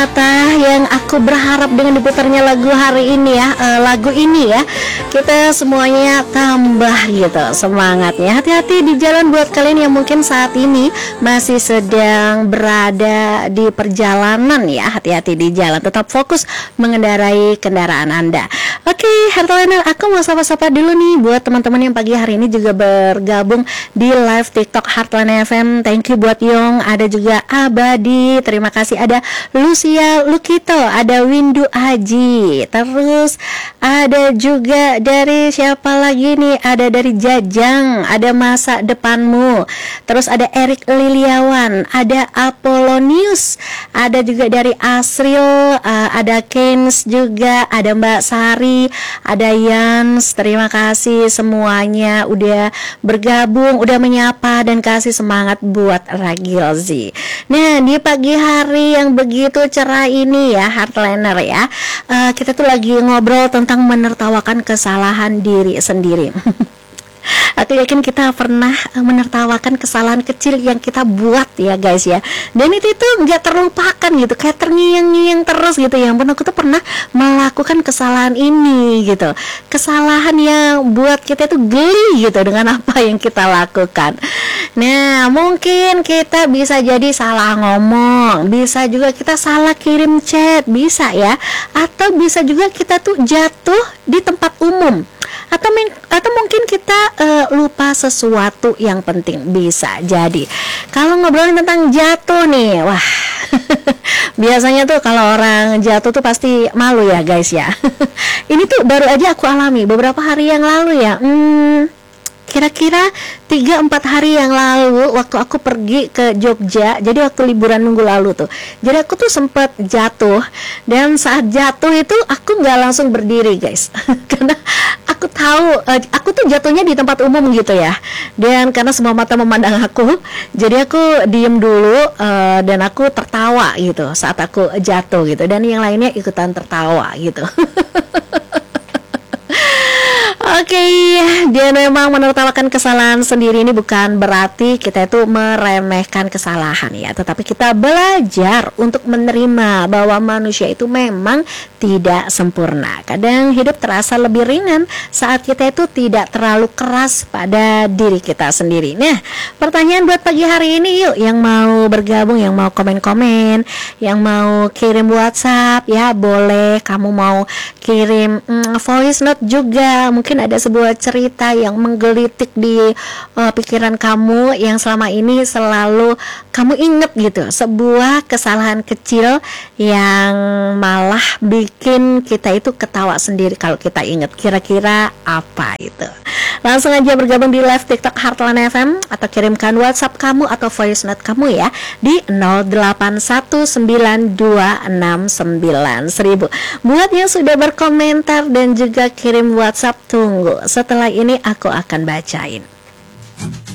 Yang aku berharap dengan diputarnya lagu hari ini ya, lagu ini ya, kita semuanya tambah gitu semangatnya. Hati-hati di jalan buat kalian yang mungkin saat ini masih sedang berada di perjalanan ya. Hati-hati di jalan, tetap fokus mengendarai kendaraan Anda. Oke, Heartliner, aku mau sapa-sapa dulu nih buat teman-teman yang pagi hari ini juga bergabung di live TikTok Heartliner FM. Thank you buat Yong, ada juga Abadi, terima kasih, ada Lucia Lukito, ada Windu Aji, terus ada juga dari siapa lagi nih, ada dari Jajang, ada Masa Depanmu, terus ada Erik Liliawan, ada Apollonius, ada juga dari Asril, ada Kens juga, ada Mbak Sari, ada Yans. Terima kasih semuanya udah bergabung, udah menyapa dan kasih semangat buat Ragilzi. Nah, di pagi hari yang begitu cerah ini ya, Heartliner ya, kita tuh lagi ngobrol tentang menertawakan kesalahan diri sendiri. Aku yakin kita pernah menertawakan kesalahan kecil yang kita buat ya guys ya, dan itu nggak terlupakan gitu, kayak terngiang-ngiang terus gitu. Ya ampun, aku tuh pernah melakukan kesalahan ini gitu, kesalahan yang buat kita tuh geli gitu dengan apa yang kita lakukan. Nah, mungkin kita bisa jadi salah ngomong, bisa juga kita salah kirim chat, bisa ya, atau bisa juga kita tuh jatuh di tempat umum, atau mungkin kita lupa sesuatu yang penting, bisa jadi. Kalau ngobrolin tentang jatuh nih, wah biasanya tuh kalau orang jatuh tuh pasti malu ya guys ya. Ini tuh baru aja aku alami beberapa hari yang lalu ya, kira-kira 3-4 hari yang lalu waktu aku pergi ke Jogja. Jadi waktu liburan minggu lalu tuh, jadi aku tuh sempat jatuh, dan saat jatuh itu aku nggak langsung berdiri guys karena aku tahu aku tuh jatuhnya di tempat umum gitu ya, dan karena semua mata memandang aku, jadi aku diem dulu, dan aku tertawa gitu saat aku jatuh gitu, dan yang lainnya ikutan tertawa gitu. Oke, dia memang menertawakan kesalahan sendiri ini bukan berarti kita itu meremehkan kesalahan ya, tetapi kita belajar untuk menerima bahwa manusia itu memang tidak sempurna. Kadang hidup terasa lebih ringan saat kita itu tidak terlalu keras pada diri kita sendiri. Nah, pertanyaan buat pagi hari ini yuk, yang mau bergabung, yang mau komen-komen, yang mau kirim WhatsApp ya boleh, kamu mau kirim voice note juga, mungkin ada sebuah cerita yang menggelitik di pikiran kamu yang selama ini selalu kamu inget gitu, sebuah kesalahan kecil yang malah bikin kita itu ketawa sendiri kalau kita inget. Kira-kira apa itu? Langsung aja bergabung di live TikTok Heartliner FM, atau kirimkan WhatsApp kamu atau voice note kamu ya di 0819269000. Buat yang sudah berkomentar dan juga kirim WhatsApp, tunggu. Setelah ini aku akan bacain.